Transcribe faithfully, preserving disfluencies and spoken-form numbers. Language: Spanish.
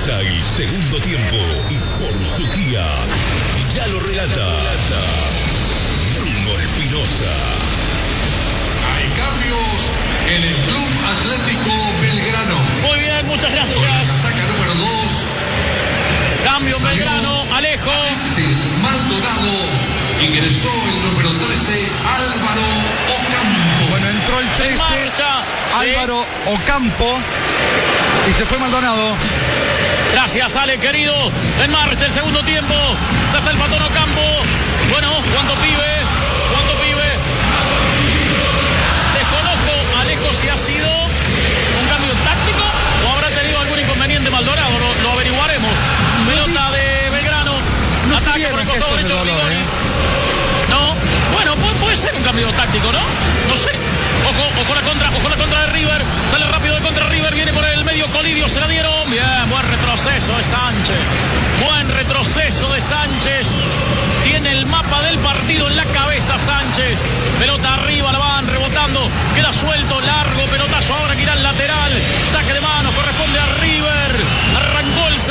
Comienza el segundo tiempo y por su guía ya lo relata Bruno Espinosa. Hay cambios en el Club Atlético Belgrano. Muy bien, muchas gracias. Con la casaca número dos. Cambio en Belgrano, Alejo. Alexis Maldonado. Ingresó el número trece, Álvaro Ocampo. Bueno, entró el trece, Marcha, Álvaro sí. Ocampo. Y se fue Maldonado. Gracias, Ale, querido. En marcha el segundo tiempo. Ya está el patón Ocampo. Bueno, ¿cuánto pibe? ¿Cuánto pibe? Desconozco, Alejo, si ha sido un cambio táctico o habrá tenido algún inconveniente Maldonado. Lo, lo averiguaremos. Pelota de Belgrano. No Ataque por el costado derecho de Rigoni. No, bueno, puede, puede ser un cambio táctico, ¿no? No sé. Ojo, ojo la contra, ojo la contra de River. Sale rápido de contra River, viene por el medio Colidio, se la dieron. Bien, buen retroceso de Sánchez. Buen retroceso de Sánchez. Tiene el mapa del partido en la cabeza Sánchez. Pelota arriba, la van rebotando. Queda suelto, la